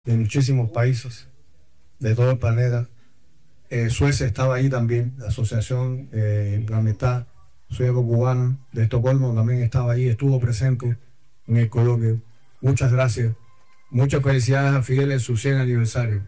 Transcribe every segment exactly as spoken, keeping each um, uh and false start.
de muchísimos países de todo el planeta. Eh, Suecia estaba ahí también, la asociación, eh, la mitad sueco-cubana de Estocolmo también estaba ahí, estuvo presente en el coloquio. Muchas gracias. Muchas felicidades a Fidel en su cien aniversario.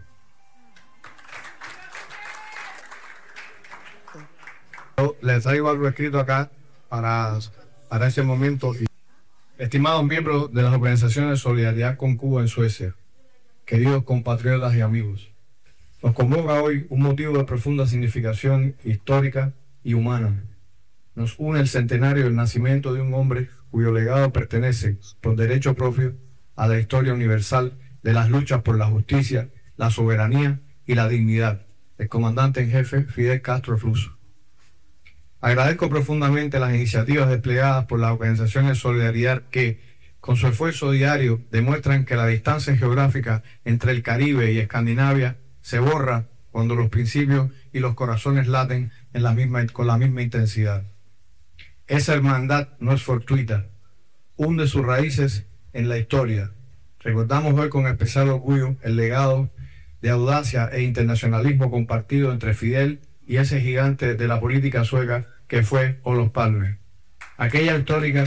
Yo les traigo algo escrito acá para, para ese momento. Estimados miembros de las organizaciones de solidaridad con Cuba en Suecia, queridos compatriotas y amigos, nos convoca hoy un motivo de profunda significación histórica y humana. Nos une el centenario del nacimiento de un hombre cuyo legado pertenece, por derecho propio, a la historia universal de las luchas por la justicia, la soberanía y la dignidad, el comandante en jefe Fidel Castro Fluso. Agradezco profundamente las iniciativas desplegadas por las organizaciones de solidaridad que, con su esfuerzo diario, demuestran que la distancia geográfica entre el Caribe y Escandinavia se borra cuando los principios y los corazones laten en la misma, con la misma intensidad. Esa hermandad no es fortuita, hunde sus raíces en la historia. Recordamos hoy con especial orgullo el legado de audacia e internacionalismo compartido entre Fidel y ese gigante de la política sueca que fue Olof Palme. Aquella histórica,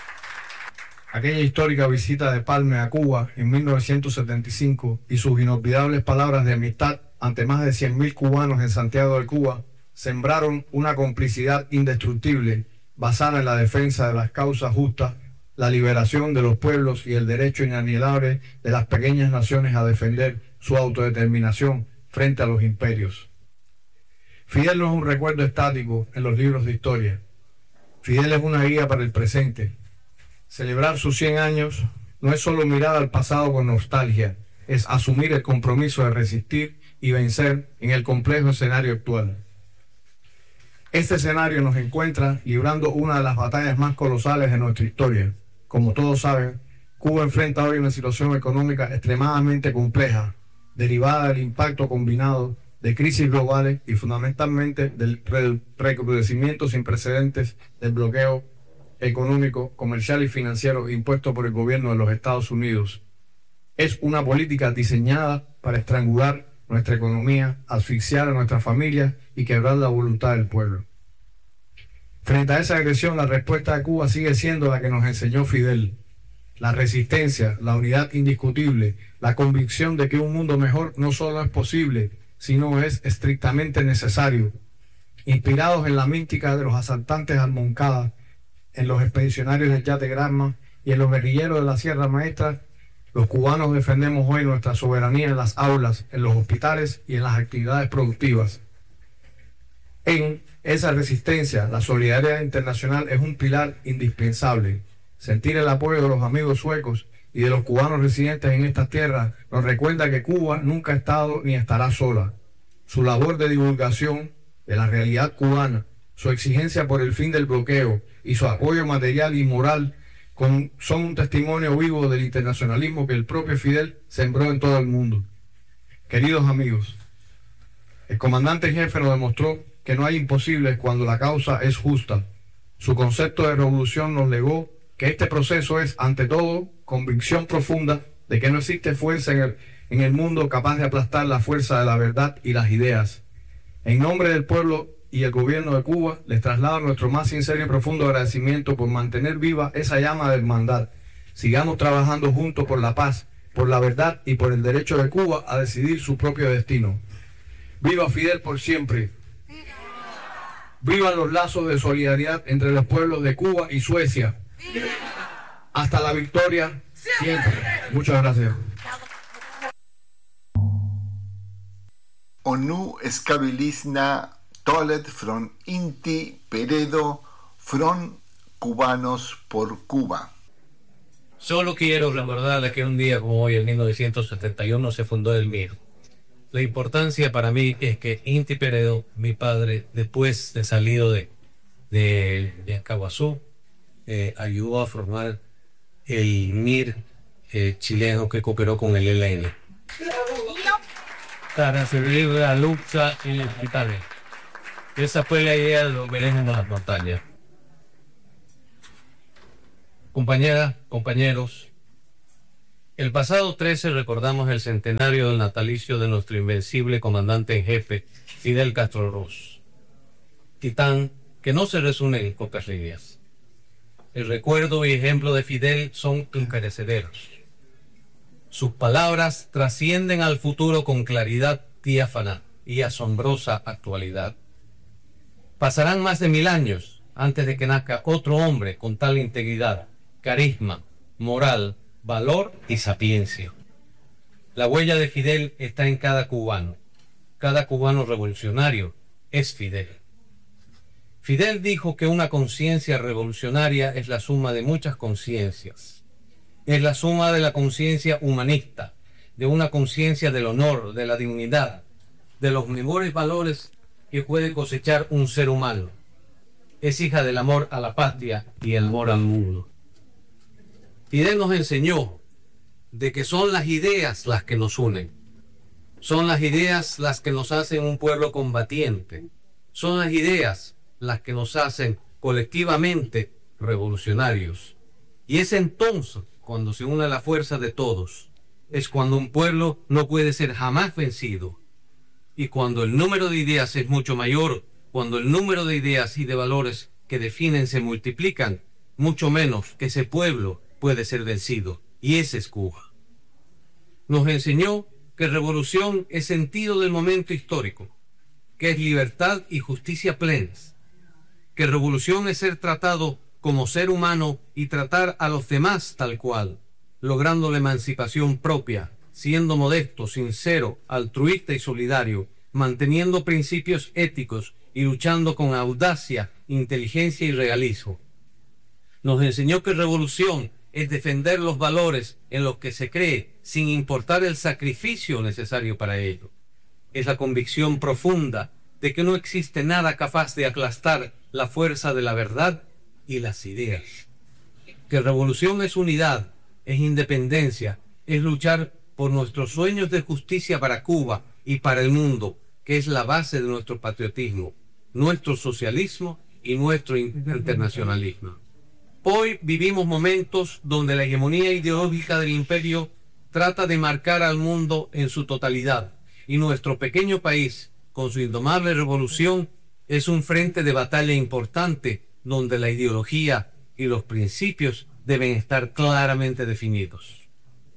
aquella histórica visita de Palme a Cuba en mil novecientos setenta y cinco y sus inolvidables palabras de amistad ante más de cien mil cubanos en Santiago de Cuba sembraron una complicidad indestructible basada en la defensa de las causas justas, la liberación de los pueblos y el derecho inalienable de las pequeñas naciones a defender su autodeterminación frente a los imperios. Fidel no es un recuerdo estático en los libros de historia. Fidel es una guía para el presente. Celebrar sus cien años no es solo mirar al pasado con nostalgia, es asumir el compromiso de resistir y vencer en el complejo escenario actual. Este escenario nos encuentra librando una de las batallas más colosales de nuestra historia. Como todos saben, Cuba enfrenta hoy una situación económica extremadamente compleja, derivada del impacto combinado de crisis globales y fundamentalmente del recrudecimiento sin precedentes del bloqueo económico, comercial y financiero impuesto por el gobierno de los Estados Unidos. Es una política diseñada para estrangular nuestra economía, asfixiar a nuestras familias y quebrar la voluntad del pueblo. Frente a esa agresión, la respuesta de Cuba sigue siendo la que nos enseñó Fidel: la resistencia, la unidad indiscutible, la convicción de que un mundo mejor no solo es posible, sino es estrictamente necesario. Inspirados en la mística de los asaltantes al Moncada, en los expedicionarios del Yate Granma y en los guerrilleros de la Sierra Maestra, los cubanos defendemos hoy nuestra soberanía en las aulas, en los hospitales y en las actividades productivas. En esa resistencia, la solidaridad internacional es un pilar indispensable. Sentir el apoyo de los amigos suecos y de los cubanos residentes en estas tierras nos recuerda que Cuba nunca ha estado ni estará sola. Su labor de divulgación de la realidad cubana, su exigencia por el fin del bloqueo y su apoyo material y moral con, son un testimonio vivo del internacionalismo que el propio Fidel sembró en todo el mundo. Queridos amigos, el comandante en jefe nos demostró que no hay imposibles cuando la causa es justa. Su concepto de revolución nos legó que este proceso es, ante todo, convicción profunda de que no existe fuerza en el, en el mundo capaz de aplastar la fuerza de la verdad y las ideas. En nombre del pueblo y el gobierno de Cuba, les traslado nuestro más sincero y profundo agradecimiento por mantener viva esa llama de hermandad. Sigamos trabajando juntos por la paz, por la verdad y por el derecho de Cuba a decidir su propio destino. ¡Viva Fidel por siempre! ¡Vivan los lazos de solidaridad entre los pueblos de Cuba y Suecia! Hasta la victoria siempre. Muchas gracias. Onu skabilisna tolet from Inti Peredo from Cubanos por Cuba. Solo quiero recordarles que un día como hoy, en mil novecientos setenta y uno, se fundó el M I R. La importancia para mí es que Inti Peredo, mi padre, después de salido de, de, de Caguazú, eh, ayudó a formar el M I R eh, chileno que cooperó con el E L N para servir la lucha en los hospitales. Esa fue la idea de los Belén en las montañas. Compañeras, compañeros, El pasado trece recordamos el centenario del natalicio de nuestro invencible comandante en jefe, Fidel Castro Ruz, titán que no se resume en pocas líneas. El recuerdo y ejemplo de Fidel son imperecederos. Sus palabras trascienden al futuro con claridad diáfana y asombrosa actualidad. Pasarán más de mil años antes de que nazca otro hombre con tal integridad, carisma, moral, valor y sapiencia. La huella de Fidel está en cada cubano. Cada cubano revolucionario es Fidel. Fidel dijo que una conciencia revolucionaria es la suma de muchas conciencias. Es la suma de la conciencia humanista, de una conciencia del honor, de la dignidad, de los mejores valores que puede cosechar un ser humano. Es hija del amor a la patria y el amor al mundo. Fidel nos enseñó de que son las ideas las que nos unen. Son las ideas las que nos hacen un pueblo combatiente. Son las ideas las que nos hacen colectivamente revolucionarios. Y es entonces cuando se une la fuerza de todos. Es cuando un pueblo no puede ser jamás vencido. Y cuando el número de ideas es mucho mayor, cuando el número de ideas y de valores que definen se multiplican, mucho menos que ese pueblo puede ser vencido. Y ese es Cuba. Nos enseñó que revolución es sentido del momento histórico, que es libertad y justicia plenas, que revolución es ser tratado como ser humano y tratar a los demás tal cual, logrando la emancipación propia, siendo modesto, sincero, altruista y solidario, manteniendo principios éticos y luchando con audacia, inteligencia y realismo. Nos enseñó que revolución es defender los valores en los que se cree sin importar el sacrificio necesario para ello. Es la convicción profunda de que no existe nada capaz de aplastar la fuerza de la verdad y las ideas. Que revolución es unidad, es independencia, es luchar por nuestros sueños de justicia para Cuba y para el mundo, que es la base de nuestro patriotismo, nuestro socialismo y nuestro internacionalismo. Hoy vivimos momentos donde la hegemonía ideológica del imperio trata de marcar al mundo en su totalidad, y nuestro pequeño país, con su indomable revolución, es un frente de batalla importante donde la ideología y los principios deben estar claramente definidos.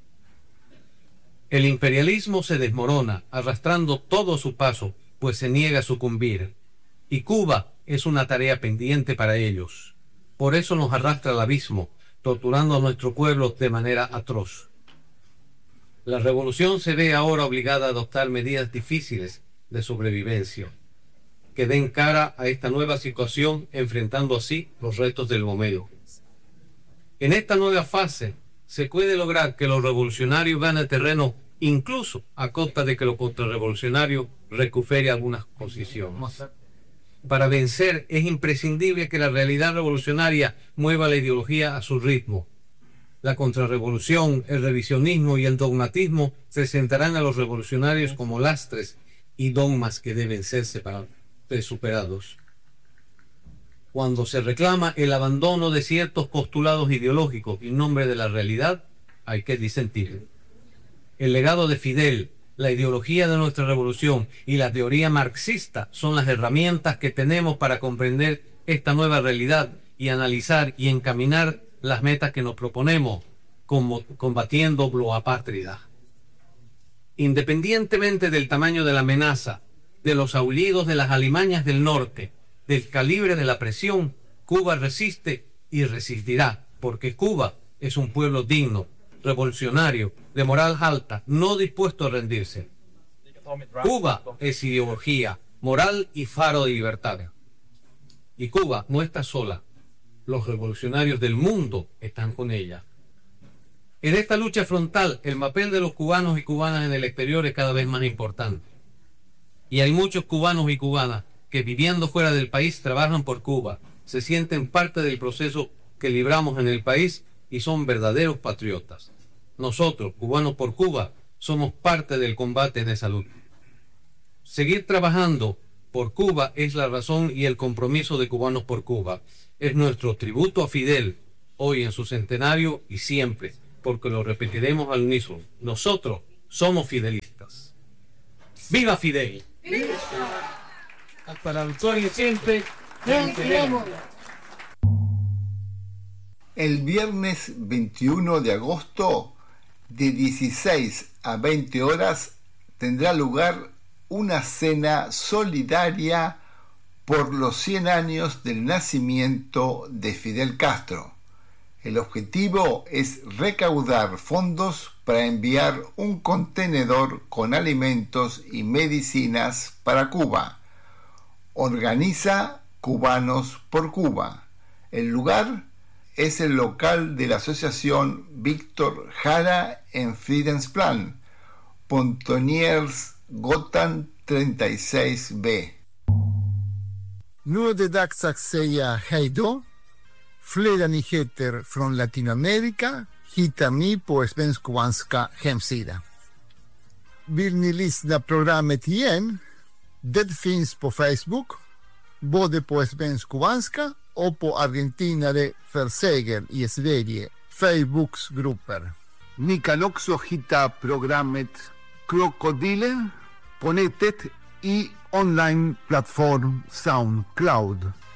El imperialismo se desmorona, arrastrando todo a su paso, pues se niega a sucumbir, y Cuba es una tarea pendiente para ellos. Por eso nos arrastra al abismo, torturando a nuestro pueblo de manera atroz. La revolución se ve ahora obligada a adoptar medidas difíciles de sobrevivencia, que den cara a esta nueva situación, enfrentando así los retos del momento. En esta nueva fase se puede lograr que los revolucionarios ganen terreno, incluso a costa de que los contrarrevolucionarios recuperen algunas posiciones. Para vencer es imprescindible que la realidad revolucionaria mueva la ideología a su ritmo. La contrarrevolución, el revisionismo y el dogmatismo presentarán a los revolucionarios como lastres y dogmas que deben ser separados, superados. Cuando se reclama el abandono de ciertos postulados ideológicos en nombre de la realidad, hay que disentir. El legado de Fidel, la ideología de nuestra revolución y la teoría marxista son las herramientas que tenemos para comprender esta nueva realidad y analizar y encaminar las metas que nos proponemos, como combatiendo la apátrida. Independientemente del tamaño de la amenaza, de los aullidos de las alimañas del norte, del calibre de la presión, Cuba resiste y resistirá, porque Cuba es un pueblo digno, revolucionario, de moral alta, no dispuesto a rendirse. Cuba es ideología, moral y faro de libertad. Y Cuba no está sola. Los revolucionarios del mundo están con ella. En esta lucha frontal, el papel de los cubanos y cubanas en el exterior es cada vez más importante. Y hay muchos cubanos y cubanas que viviendo fuera del país trabajan por Cuba, se sienten parte del proceso que libramos en el país y son verdaderos patriotas. Nosotros, cubanos por Cuba, somos parte del combate de salud. Seguir trabajando por Cuba es la razón y el compromiso de Cubanos por Cuba. Es nuestro tributo a Fidel, hoy en su centenario y siempre, porque lo repetiremos al unísono. Nosotros somos fidelistas. ¡Viva Fidel! ¡Viva! Para el actual y siempre, venceremos. El viernes veintiuno de agosto, de dieciséis a veinte horas, tendrá lugar una cena solidaria por los cien años del nacimiento de Fidel Castro. El objetivo es recaudar fondos para enviar un contenedor con alimentos y medicinas para Cuba. Organiza Cubanos por Cuba. El lugar es el local de la Asociación Víctor Jara en Friedensplan, Pontoniers Gotthard treinta y seis B. Nu är det dags att säga hej då. Flera nyheter från Latinamerika hittar ni på svensk-kubanska hemsida. Vill ni lyssna programmet igen? Det finns på Facebook, både på svensk-kubanska och på Argentinare för segel i Sverige, Facebooksgrupper. Ni kan också hitta programmet Krokodiler på nätet i online-plattform SoundCloud.